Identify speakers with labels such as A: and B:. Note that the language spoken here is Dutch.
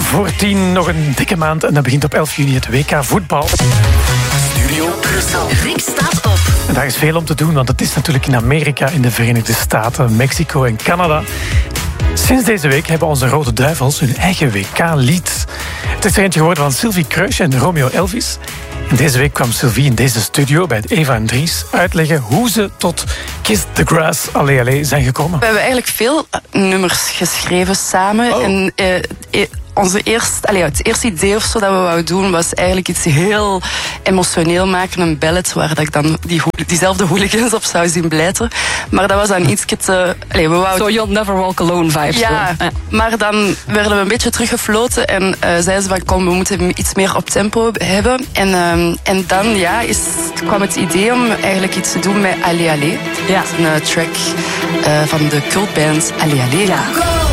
A: voor 10, nog een dikke maand. En dan begint op 11 juni het WK voetbal.
B: Studio Brussel.
C: Rick staat op.
A: En daar is veel om te doen, want het is natuurlijk in Amerika, in de Verenigde Staten, Mexico en Canada. Sinds deze week hebben onze Rode Duivels hun eigen WK-lied. Het is er eentje geworden van Sylvie Kruijs en Romeo Elvis. En deze week kwam Sylvie in deze studio bij Eva en Dries uitleggen hoe ze tot Kiss the Grass, Allee Allee, zijn gekomen.
D: We hebben eigenlijk veel nummers geschreven samen.
B: Oh.
D: En het eerste idee of zo dat we wouden doen was eigenlijk iets heel emotioneel maken. Een ballad waar dat ik dan diezelfde hooligans op zou zien blijten. Maar dat was dan iets te... we wouden...
E: So You'll Never Walk Alone vibes.
D: Ja, maar dan werden we een beetje teruggefloten en zeiden ze van kom, we moeten iets meer op tempo hebben. En dan kwam het idee om eigenlijk iets te doen met Allee Allee.
E: Ja.
D: Een track van de cultband Allee Allee.
E: Ja.